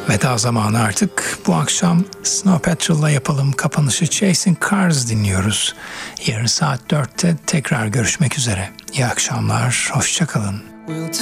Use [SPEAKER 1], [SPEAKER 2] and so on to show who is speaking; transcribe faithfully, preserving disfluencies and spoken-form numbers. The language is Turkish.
[SPEAKER 1] Veda zamanı artık. Bu akşam Snow Patrol'la yapalım kapanışı. Chasing Cars dinliyoruz. Yarın saat dörtte tekrar görüşmek üzere. İyi akşamlar, hoşça kalın.